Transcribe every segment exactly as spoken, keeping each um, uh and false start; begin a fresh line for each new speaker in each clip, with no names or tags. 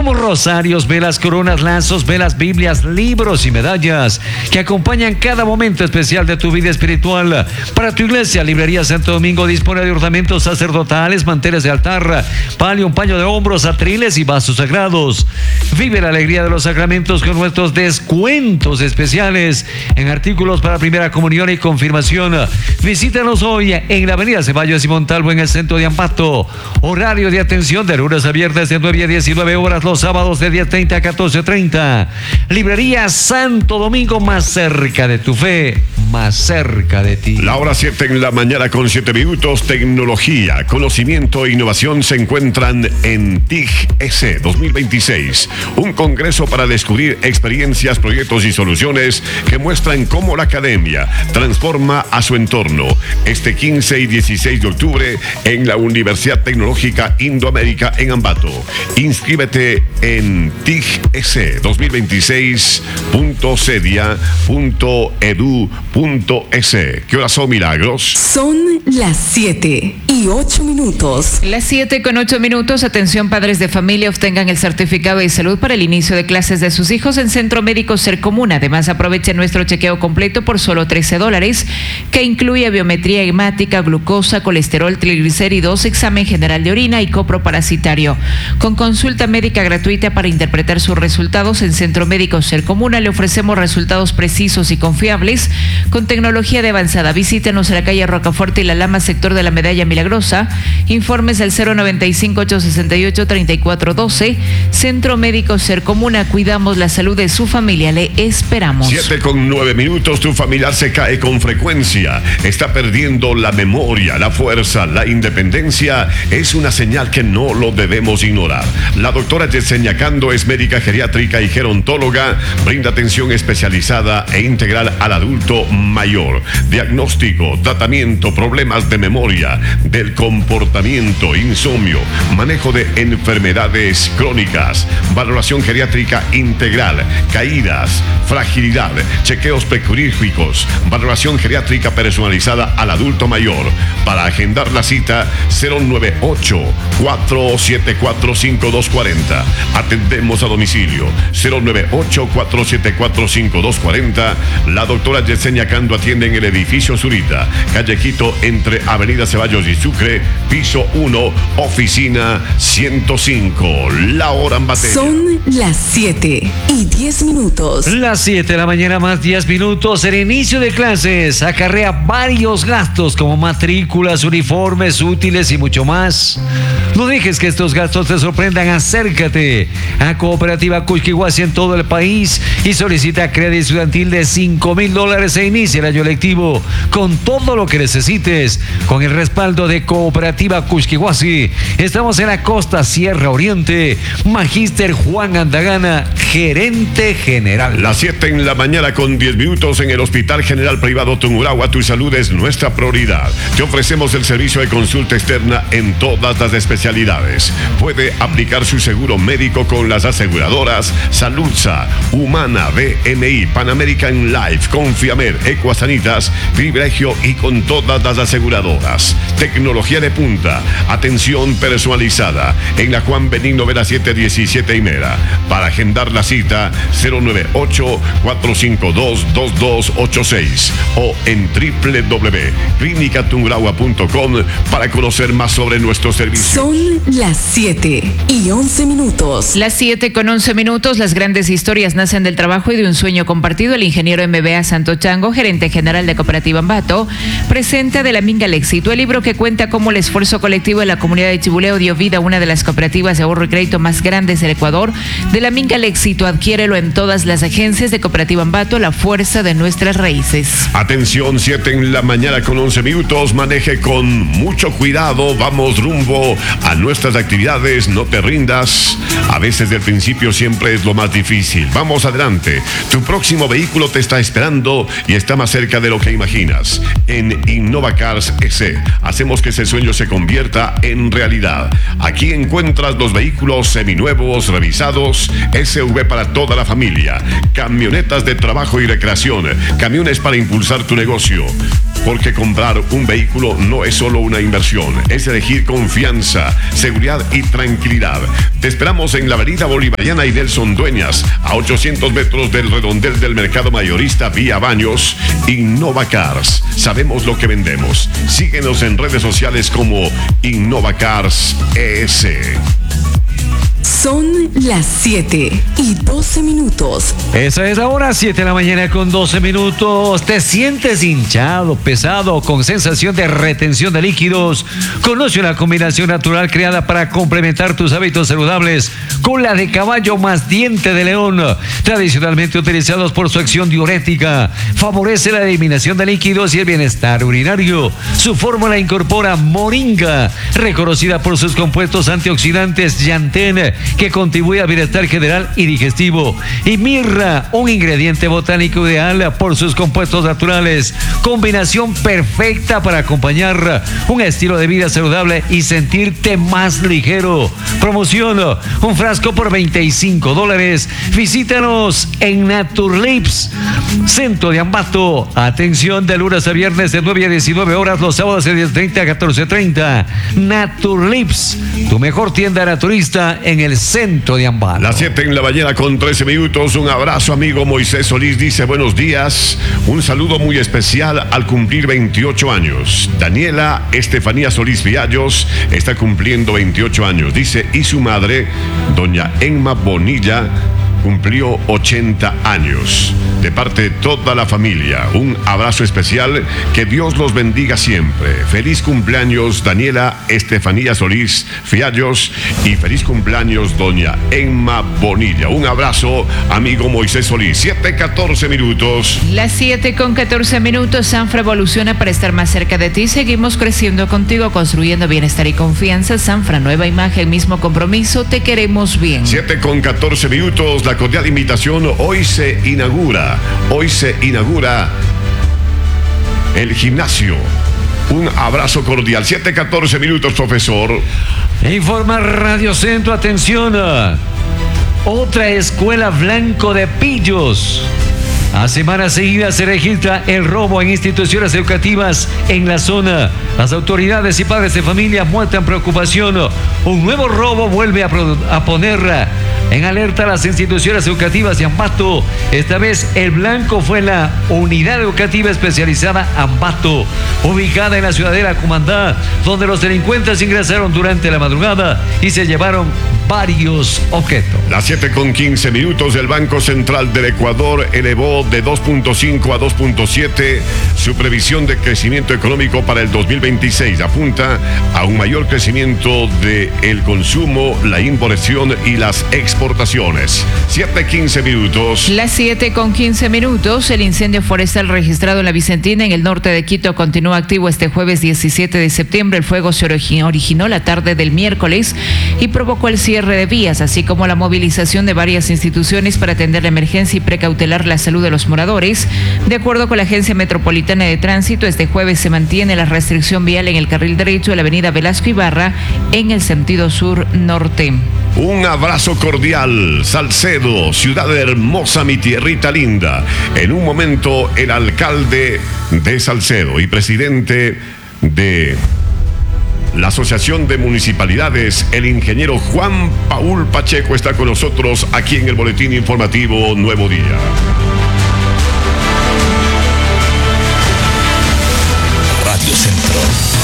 Compramos rosarios, velas, coronas, lazos, velas, Biblias, libros y medallas que acompañan cada momento especial de tu vida espiritual. Para tu iglesia, Librería Santo Domingo dispone de ornamentos sacerdotales, manteles de altar, palio, un paño de hombros, atriles y vasos sagrados. Vive la alegría de los sacramentos con nuestros descuentos especiales en artículos para primera comunión y confirmación. Visítanos hoy en la avenida Ceballos y Montalvo en el centro de Ambato. Horario de atención de lunes a viernes de nueve a diecinueve horas, los sábados de diez treinta a catorce treinta. Librería Santo Domingo, más cerca de tu fe, más cerca de ti.
La hora siete en la mañana con siete minutos. Tecnología, conocimiento e innovación se encuentran en T I G S dos mil veintiséis, un congreso para descubrir experiencias, proyectos y soluciones que muestran cómo la academia transforma a su entorno. Este quince y dieciséis de octubre en la Universidad Tecnológica Indoamérica en Ambato. Inscríbete en T I G S dos mil veintiséis punto cedia punto edu punto es. ¿Qué horas son, Milagros?
Son las siete y ocho minutos.
Las siete con ocho minutos. Atención, padres de familia, obtengan el certificado de salud para el inicio de clases de sus hijos en Centro Médico Sercomún. Además, aprovechen nuestro chequeo completo por solo trece dólares, que incluye biometría hemática, glucosa, colesterol, triglicéridos, examen general de orina y coproparasitario. Con consulta médica gratuita para interpretar sus resultados en Centro Médico Sercomún, le ofrecemos resultados precisos y confiables con tecnología de avanzada. Visítenos en la calle Rocafuerte y La Lama, sector de la Medalla Milagrosa. Informes al cero noventa y cinco, ochocientos sesenta y ocho, treinta y cuatro doce. Centro Médico Sercomuna, cuidamos la salud de su familia, le esperamos.
siete con nueve minutos. Tu familiar se cae con frecuencia, está perdiendo la memoria, la fuerza, la independencia. Es una señal que no lo debemos ignorar. La doctora Yesenia Cando es médica geriátrica y gerontóloga, brinda atención especializada e integral al adulto mayor. Diagnóstico, tratamiento, problemas de memoria, del comportamiento, insomnio, manejo de enfermedades crónicas, valoración geriátrica integral, caídas, fragilidad, chequeos prequirúrgicos, valoración geriátrica personalizada al adulto mayor. Para agendar la cita, cero nueve ocho, cuatro siete cuatro, cinco dos cuatro cero. Atendemos a domicilio, cero nueve ocho, cuatro siete cuatro, cinco dos cuatro cero. La doctora Yesenia Cando atiende en el edificio Zurita, calle Quito, entre Avenida Ceballos y Sucre, piso uno, oficina ciento cinco. La hora en batería.
Son las siete y diez minutos.
Las siete de la mañana más diez minutos. El inicio de clases acarrea varios gastos como matrículas, uniformes, útiles y mucho más. No dejes que estos gastos te sorprendan. Acércate a Cooperativa Cusquihuasi en todo el país y solicita crédito estudiantil de cinco mil dólares e inicia el año lectivo con todo lo que necesites, con el respaldo de Cooperativa Cusquihuasi. Estamos en la costa Sierra Oriente. Magíster Juan Andagana, gerente general.
Las siete en la mañana con diez minutos. En el Hospital General Privado Tungurahua, tu salud es nuestra prioridad. Te ofrecemos el servicio de consulta externa en todas las especialidades. Puede aplicar su seguro médico con las aseguradoras Saludsa, Humana, B M I, Pan American Life, Confiamer, Ecuasanitas, Privilegio y con todas las aseguradoras. Tecnología de punta, atención personalizada en la Juan Benigno Vera siete diecisiete y Mera. Para agendar la cita, cero nueve ocho, cuatro cinco dos, dos dos ocho seis o en doble u doble u doble u punto clínica tungurahua punto com para conocer más sobre nuestro servicio.
Son las siete y once minutos.
Las siete con once minutos. Las grandes historias nacen del trabajo y de un sueño compartido. El ingeniero M B A Santo Chango, gerente general de Cooperativa Ambato, presenta De la Minga al Éxito, el libro que cuenta cómo el esfuerzo colectivo de la comunidad de Chibuleo dio vida a una de las cooperativas de ahorro y crédito más grandes del Ecuador. De la Minga al Éxito, adquiérelo en todas las agencias de Cooperativa Ambato, la fuerza de nuestras raíces.
Atención, siete en la mañana con once minutos. Maneje con mucho cuidado. Vamos rumbo a nuestras actividades. No te rindas. A veces del principio siempre es lo más difícil. Vamos adelante. Tu próximo vehículo te está esperando y está más cerca de lo que imaginas. En Innova Cars S hacemos que ese sueño se convierta en realidad. Aquí encuentras los vehículos seminuevos, revisados, S U V para toda la familia, camionetas de trabajo y recreación, camiones para impulsar tu negocio. Porque comprar un vehículo no es solo una inversión, es elegir confianza, seguridad y tranquilidad. Te esperamos Estamos en la avenida Bolivariana y Nelson Dueñas, a ochocientos metros del redondel del mercado mayorista Vía Baños. Innova Cars. Sabemos lo que vendemos. Síguenos en redes sociales como Innova Cars E S.
Son las siete y doce minutos.
Esa es la hora, siete de la mañana con doce minutos. ¿Te sientes hinchado, pesado, con sensación de retención de líquidos? Conoce una combinación natural creada para complementar tus hábitos saludables con la de caballo más diente de león. Tradicionalmente utilizados por su acción diurética, favorece la eliminación de líquidos y el bienestar urinario. Su fórmula incorpora moringa, reconocida por sus compuestos antioxidantes Yantén, que contribuye al bienestar general y digestivo, y mirra, un ingrediente botánico ideal por sus compuestos naturales. Combinación perfecta para acompañar un estilo de vida saludable y sentirte más ligero. Promoción, un frasco por veinticinco dólares. Visítanos en Naturlips, Centro de Ambato. Atención de lunes a viernes de nueve a diecinueve horas, los sábados de diez treinta a catorce treinta. Naturlips, tu mejor tienda naturista en el centro de Ambato.
Las siete en la mañana con trece minutos. Un abrazo, amigo Moisés Solís. Dice buenos días. Un saludo muy especial al cumplir veintiocho años. Daniela Estefanía Solís Viallos está cumpliendo veintiocho años. Dice, y su madre, doña Emma Bonilla, cumplió ochenta años. De parte de toda la familia, un abrazo especial. Que Dios los bendiga siempre. Feliz cumpleaños, Daniela Estefanía Solís Fiallos, y feliz cumpleaños, doña Emma Bonilla. Un abrazo, amigo Moisés Solís. siete catorce minutos.
Las siete con catorce minutos. Sanfra evoluciona para estar más cerca de ti. Seguimos creciendo contigo, construyendo bienestar y confianza. Sanfra, nueva imagen, mismo compromiso. Te queremos bien.
siete con catorce minutos. La cordial invitación. Hoy se inaugura, hoy se inaugura el gimnasio. Un abrazo cordial. siete catorce minutos, profesor.
Informa Radio Centro, atención. Otra escuela Blanco de Pillos. A semanas seguidas se registra el robo en instituciones educativas en la zona. Las autoridades y padres de familia muestran preocupación. Un nuevo robo vuelve a, a poner en alerta a las instituciones educativas de Ambato. Esta vez el blanco fue la unidad educativa especializada Ambato, ubicada en la ciudadela Cumandá, donde los delincuentes ingresaron durante la madrugada y se llevaron varios objetos.
Las siete con quince minutos. El Banco Central del Ecuador elevó de dos punto cinco a dos punto siete su previsión de crecimiento económico para el dos mil veintiséis. Apunta a un mayor crecimiento del consumo, la inversión y las exportaciones. siete quince minutos.
Las siete con quince minutos. El incendio forestal registrado en la Vicentina, en el norte de Quito, continúa activo este jueves diecisiete de septiembre. El fuego se originó la tarde del miércoles y provocó el cierre de vías, así como la movilización de varias instituciones para atender la emergencia y precautelar la salud de los moradores. De acuerdo con la Agencia Metropolitana de Tránsito, este jueves se mantiene la restricción vial en el carril derecho de la avenida Velasco Ibarra en el sentido sur-norte.
Un abrazo cordial. Salcedo, ciudad hermosa, mi tierrita linda. En un momento, el alcalde de Salcedo y presidente de la Asociación de Municipalidades, el ingeniero Juan Paul Pacheco, está con nosotros aquí en el Boletín Informativo Nuevo Día.
Radio Centro.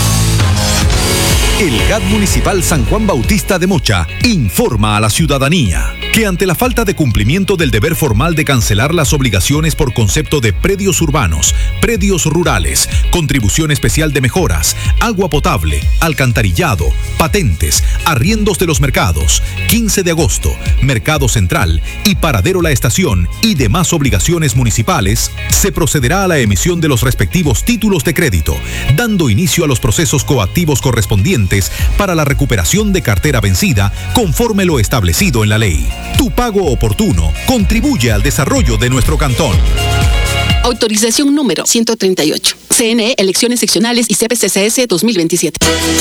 El G A D Municipal San Juan Bautista de Mocha informa a la ciudadanía que ante la falta de cumplimiento del deber formal de cancelar las obligaciones por concepto de predios urbanos, predios rurales, contribución especial de mejoras, agua potable, alcantarillado, patentes, arriendos de los mercados, quince de agosto, Mercado Central y Paradero La Estación y demás obligaciones municipales, se procederá a la emisión de los respectivos títulos de crédito, dando inicio a los procesos coactivos correspondientes para la recuperación de cartera vencida conforme lo establecido en la ley. Tu pago oportuno contribuye al desarrollo de nuestro cantón.
Autorización número ciento treinta y ocho. C N E, Elecciones Seccionales y C P C C S dos mil veintisiete.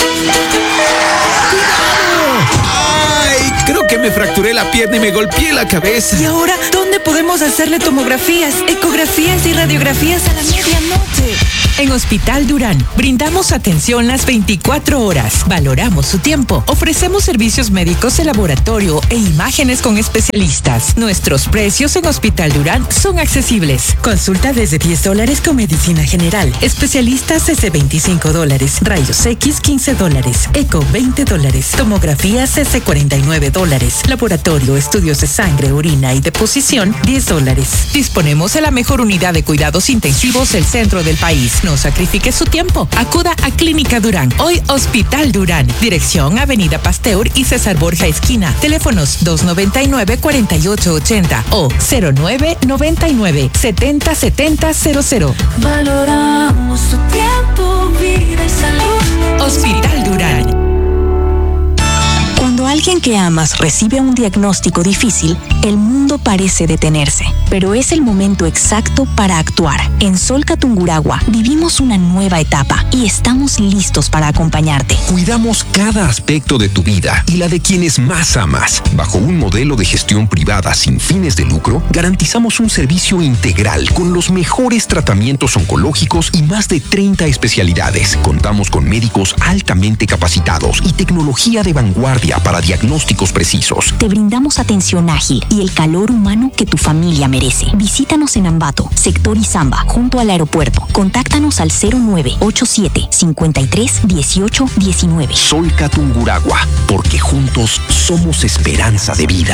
¡Ay! Creo que me fracturé la pierna y me golpeé la cabeza.
¿Y ahora dónde podemos hacerle tomografías, ecografías y radiografías a la medianoche? En Hospital Durán, brindamos atención las veinticuatro horas. Valoramos su tiempo. Ofrecemos servicios médicos de laboratorio e imágenes con especialistas. Nuestros precios en Hospital Durán son accesibles. Consulta desde diez dólares con medicina general. Especialistas desde veinticinco dólares. Rayos X quince dólares. Eco veinte dólares. Tomografías desde cuarenta y nueve dólares. Laboratorio, estudios de sangre, orina y deposición diez dólares. Disponemos de la mejor unidad de cuidados intensivos del centro del país. No sacrifique su tiempo. Acuda a Clínica Durán. Hoy Hospital Durán. Dirección Avenida Pasteur y César Borja Esquina. Teléfonos dos noventa y nueve, cuarenta y ocho ochenta o cero nueve noventa y nueve, setenta setenta cero cero.
Valoramos tu tiempo, vida y salud.
Hospital Durán.
Cuando alguien que amas recibe un diagnóstico difícil, el mundo parece detenerse, pero es el momento exacto para actuar. En Solca Tungurahua vivimos una nueva etapa y estamos listos para acompañarte.
Cuidamos cada aspecto de tu vida y la de quienes más amas. Bajo un modelo de gestión privada sin fines de lucro, garantizamos un servicio integral con los mejores tratamientos oncológicos y más de treinta especialidades. Contamos con médicos altamente capacitados y tecnología de vanguardia para diagnósticos precisos.
Te brindamos atención ágil y el calor humano que tu familia merece. Visítanos en Ambato, sector Izamba, junto al aeropuerto. Contáctanos al cero nueve ochenta y siete, cincuenta y tres, dieciocho, diecinueve.
Solca Tungurahua, porque juntos somos esperanza de vida.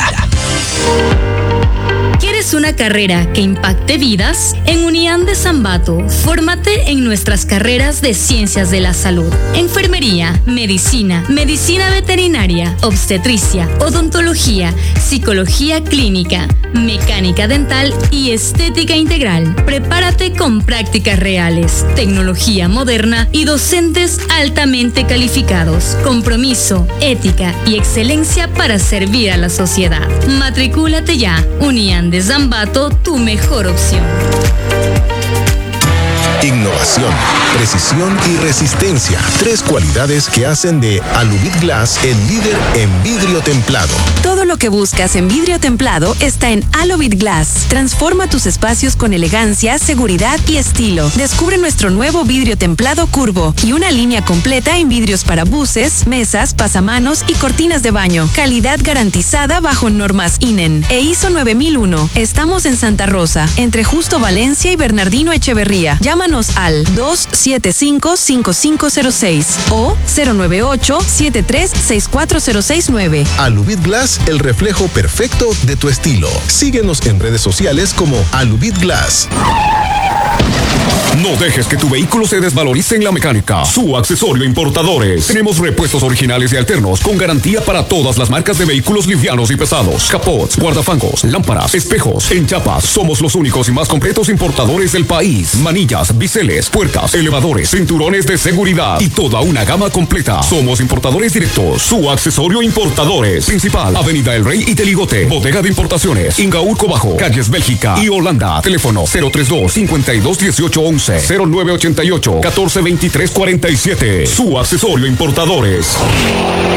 ¿Quieres una carrera que impacte vidas? En Unián de Zambato, fórmate en nuestras carreras de Ciencias de la Salud, Enfermería, Medicina, Medicina Veterinaria, Obstetricia, Odontología, Psicología Clínica, Mecánica Dental y Estética Integral. Prepárate con prácticas reales, tecnología moderna y docentes altamente calificados. Compromiso, ética y excelencia para servir a la sociedad. Matricúlate ya. Unián de Zambato, tu mejor opción.
Innovación, precisión y resistencia. Tres cualidades que hacen de Alubit Glass el líder en vidrio templado.
Todo lo que buscas en vidrio templado está en Alubit Glass. Transforma tus espacios con elegancia, seguridad y estilo. Descubre nuestro nuevo vidrio templado curvo y una línea completa en vidrios para buses, mesas, pasamanos y cortinas de baño. Calidad garantizada bajo normas I N E N e I S O nueve mil uno. Estamos en Santa Rosa, entre Justo Valencia y Bernardino Echeverría. Llámanos al dos siete cinco, cinco cinco cero seis o cero nueve ocho, siete tres, seis cuatro cero seis nueve.
Alubit Glass, el reflejo perfecto de tu estilo. Síguenos en redes sociales como Alubit Glass.
No dejes que tu vehículo se desvalorice en la mecánica. Su accesorio Importadores. Tenemos repuestos originales y alternos con garantía para todas las marcas de vehículos livianos y pesados. Capots, guardafangos, lámparas, espejos. En Chiapas somos los únicos y más completos importadores del país. Manillas, biseles, puertas, elevadores, cinturones de seguridad y toda una gama completa. Somos importadores directos. Su accesorio Importadores. Principal, Avenida El Rey y Teligote. Bodega de importaciones. Ingaurco Bajo, Calles Bélgica y Holanda. Teléfono cero treinta y dos, cincuenta y dos, dieciocho, once. cero nueve ochenta y ocho, catorce veintitrés cuarenta y siete. Su accesorio Importadores.